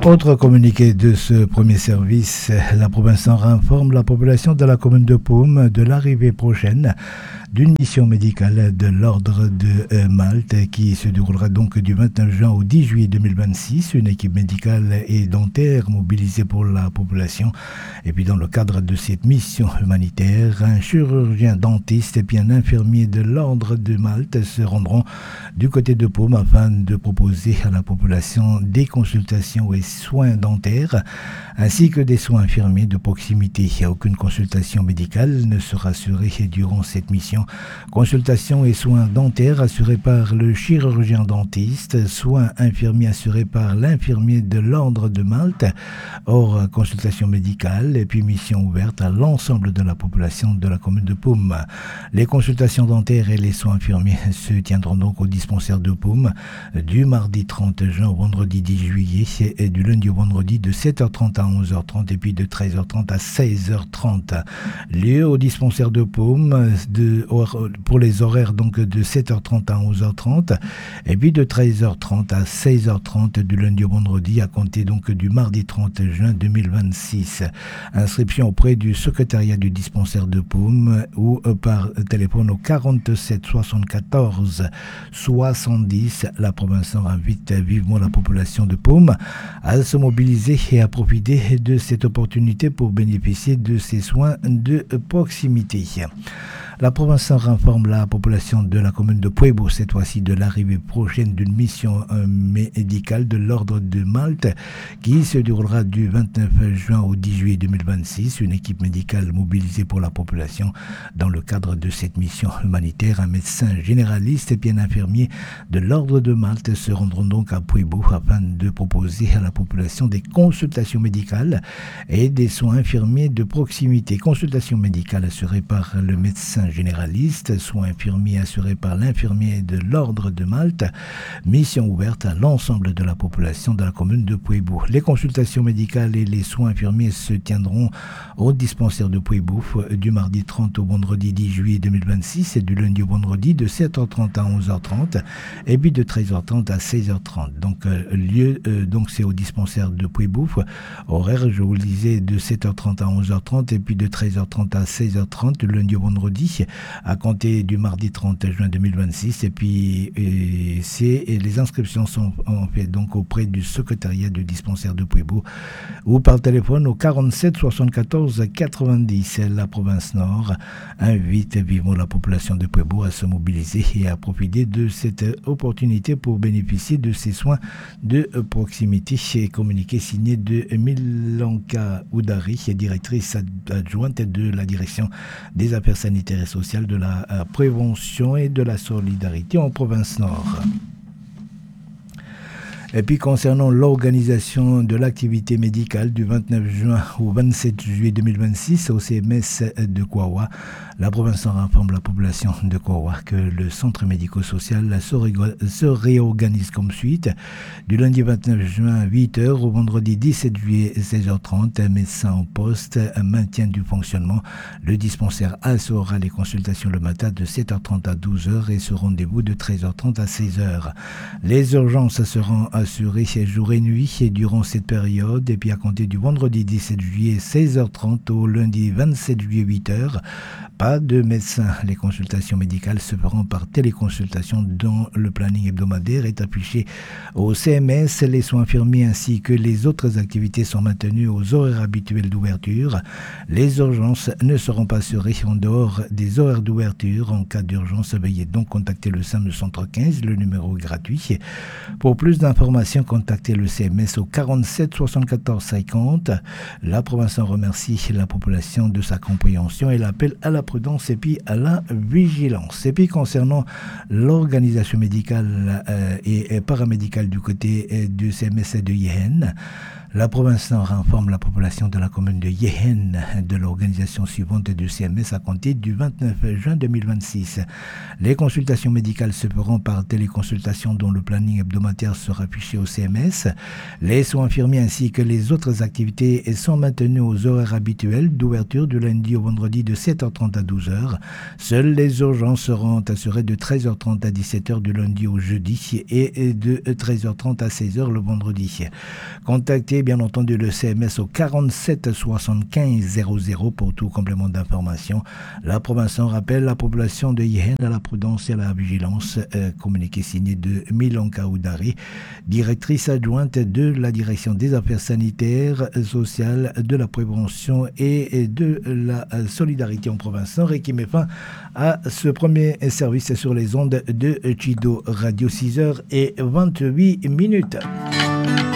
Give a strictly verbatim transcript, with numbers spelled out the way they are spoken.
Autre communiqué de ce premier service, la province en informe la population de la commune de Paume de l'arrivée prochaine d'une mission médicale de l'ordre de euh, Malte qui se déroulera donc du vingt-neuf juin au dix juillet deux mille vingt-six. Une équipe médicale et dentaire mobilisée pour la population. Et puis dans le cadre de cette mission humanitaire, un chirurgien dentiste et puis un infirmier de l'ordre de Malte se rendront du côté de Paume afin de proposer à la population des consultations et soins dentaires ainsi que des soins infirmiers de proximité. Aucune consultation médicale ne sera assurée durant cette mission. Consultation et soins dentaires assurés par le chirurgien dentiste, soins infirmiers assurés par l'infirmier de l'ordre de Malte, hors consultation médicale et puis mission ouverte à l'ensemble de la population de la commune de Paume. Les consultations dentaires et les soins infirmiers se tiendront donc au dispensaire de Paume du mardi trente juin au vendredi dix juillet et du lundi au vendredi de sept heures trente à onze heures trente et puis de treize heures trente à seize heures trente. Lieu au dispensaire de Paume de pour les horaires donc de sept heures trente à onze heures trente et puis de treize heures trente à seize heures trente du lundi au vendredi à compter donc du mardi trente juin deux mille vingt-six. Inscription auprès du secrétariat du dispensaire de Paume ou par téléphone au quarante-sept soixante-quatorze soixante-dix. La province en invite vivement la population de Paume à se mobiliser et à profiter de cette opportunité pour bénéficier de ces soins de proximité. La province informe la population de la commune de Pueblo, cette fois-ci de l'arrivée prochaine d'une mission médicale de l'ordre de Malte qui se déroulera du vingt-neuf juin au dix juillet deux mille vingt-six. Une équipe médicale mobilisée pour la population. Dans le cadre de cette mission humanitaire, un médecin généraliste et puis un infirmier de l'ordre de Malte se rendront donc à Pueblo afin de proposer à la population des consultations médicales et des soins infirmiers de proximité. Consultations médicales assurées par le médecin généraliste, soins infirmiers assurés par l'infirmier de l'ordre de Malte, mission ouverte à l'ensemble de la population de la commune de Pueblo. Les consultations médicales et les soins infirmiers se tiendront au dispensaire de Pueblo du mardi trente au vendredi dix juillet deux mille vingt-six et du lundi au vendredi de sept heures trente à onze heures trente et puis de treize heures trente à seize heures trente. Donc euh, lieu euh, donc c'est au dispensaire de Pueblo. Horaire, je vous le disais, de sept heures trente à onze heures trente et puis de treize heures trente à seize heures trente du lundi au vendredi à compter du mardi trente juin deux mille vingt-six et puis et c'est, et les inscriptions sont en fait donc auprès du secrétariat du dispensaire de Pueblo ou par téléphone au quarante-sept soixante-quatorze quatre-vingt-dix. La province Nord invite vivement la population de Pueblo à se mobiliser et à profiter de cette opportunité pour bénéficier de ces soins de proximité. Et communiqué signé de Milanka Oudari, directrice adjointe de la direction des affaires sanitaires et sociales, de la prévention et de la solidarité en province Nord. Et puis concernant l'organisation de l'activité médicale du vingt-neuf juin au vingt-sept juillet deux mille vingt-six au C M S de Kouawa, la province en informe la population de Kouawa que le centre médico-social se, ré- se réorganise comme suite. Du lundi vingt-neuf juin à huit heures au vendredi dix-sept juillet seize heures trente, un médecin en poste, un maintien du fonctionnement. Le dispensaire assurera les consultations le matin de sept heures trente à douze heures et ce rendez-vous de treize heures trente à seize heures. Les urgences seront assurées jour et nuit et durant cette période et puis à compter du vendredi dix-sept juillet seize heures trente au lundi vingt-sept juillet huit heures. Pas de médecin. Les consultations médicales se feront par téléconsultation dont le planning hebdomadaire est affiché au C M S. Les soins infirmiers ainsi que les autres activités sont maintenues aux horaires habituels d'ouverture. Les urgences ne seront pas assurées en dehors des horaires d'ouverture. En cas d'urgence, veuillez donc contacter le S A M Centre quinze, le numéro est gratuit. Pour plus d'informations, contactez le C M S au quarante-sept soixante-quatorze cinquante. La province en remercie la population de sa compréhension et l'appel à la prudence et puis à la vigilance. Et puis concernant l'organisation médicale euh, et, et paramédicale du côté euh, du C M S de Yehen, la province Nord informe la population de la commune de Yehen de l'organisation suivante du C M S à compter du vingt-neuf juin deux mille vingt-six. Les consultations médicales se feront par téléconsultation dont le planning hebdomadaire sera affichés au C M S. Les soins infirmiers ainsi que les autres activités sont maintenues aux horaires habituels d'ouverture du lundi au vendredi de sept heures trente à douze heures. Seules les urgences seront assurées de treize heures trente à dix-sept heures du lundi au jeudi et de treize heures trente à seize heures le vendredi. Contactez bien entendu le C M S au quarante-sept soixante-quinze zéro zéro pour tout complément d'information. La province en rappelle la population de Yehen à la prudence et à la vigilance. Euh, communiqué signé de Milanka Oudari, directrice adjointe de la direction des affaires sanitaires, sociales, de la prévention et de la solidarité en province nord et qui met fin à ce premier service sur les ondes de Chido Radio. Six heures vingt-huit minutes.